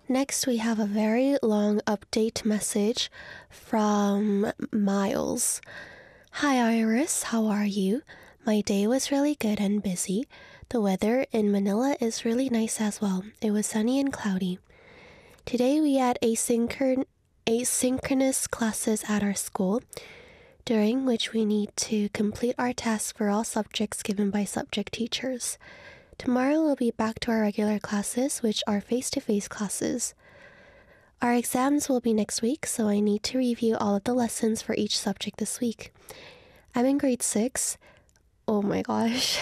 Next, we have a very long update message from Miles. Hi Iris, how are you? My day was really good and busy. The weather in Manila is really nice as well. It was sunny and cloudy. Today we had asynchronous classes at our school, during which we need to complete our tasks for all subjects given by subject teachers. Tomorrow we'll be back to our regular classes, which are face-to-face classes. Our exams will be next week, so I need to review all of the lessons for each subject this week. I'm in grade 6. Oh my gosh.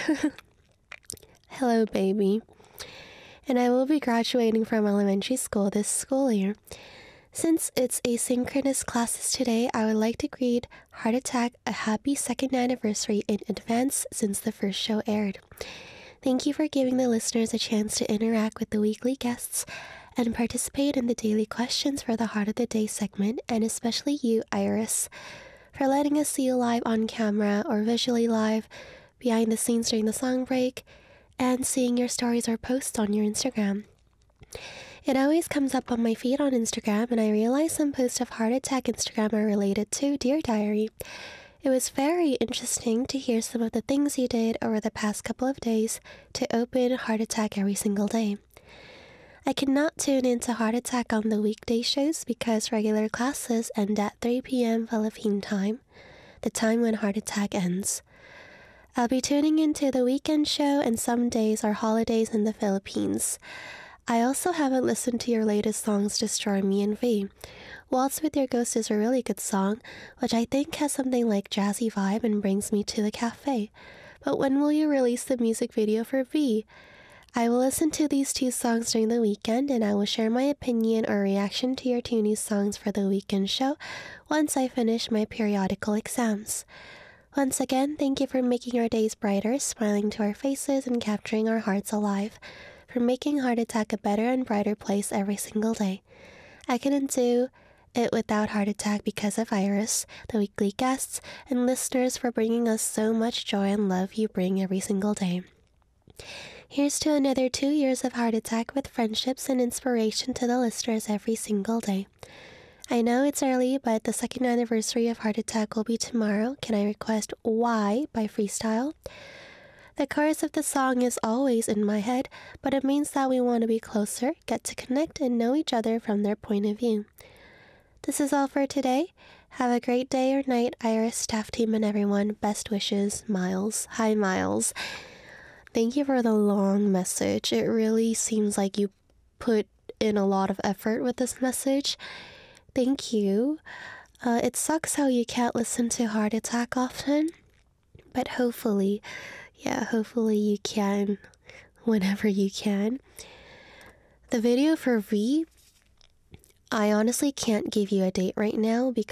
Hello, baby. And I will be graduating from elementary school this school year. Since it's asynchronous classes today, I would like to greet Heart Attack a happy 2nd anniversary in advance since the first show aired. Thank you for giving the listeners a chance to interact with the weekly guests and participate in the daily questions for the Heart of the Day segment, and especially you, Iris, for letting us see you live on camera or visually live, behind the scenes during the song break, and seeing your stories or posts on your Instagram. It always comes up on my feed on Instagram, and I realize some posts of Heart Attack Instagram are related to Dear Diary. It was very interesting to hear some of the things you did over the past couple of days to open Heart Attack every single day. I cannot tune into Heart Attack on the weekday shows because regular classes end at 3 p.m. Philippine time, the time when Heart Attack ends. I'll be tuning into the weekend show, and some days are holidays in the Philippines. I also haven't listened to your latest songs, Destroy Me and V. Waltz with Your Ghost is a really good song, which I think has something like jazzy vibe and brings me to the cafe. But when will you release the music video for V? I will listen to these 2 songs during the weekend, and I will share my opinion or reaction to your 2 new songs for the weekend show once I finish my periodical exams. Once again, thank you for making our days brighter, smiling to our faces, and capturing our hearts alive, for making Heart Attack a better and brighter place every single day. I couldn't do it without Heart Attack because of Iris, the weekly guests, and listeners for bringing us so much joy and love you bring every single day. Here's to another 2 years of Heart Attack with friendships and inspiration to the listeners every single day. I know it's early, but the 2nd anniversary of Heart Attack will be tomorrow. Can I request Why by Freestyle? The chorus of the song is always in my head, but it means that we want to be closer, get to connect, and know each other from their point of view. This is all for today. Have a great day or night, Iris, staff team, and everyone. Best wishes, Miles. Hi, Miles. Thank you for the long message. It really seems like you put in a lot of effort with this message. Thank you. It sucks how you can't listen to Heart Attack often, but hopefully you can whenever you can. The video for V, I honestly can't give you a date right now because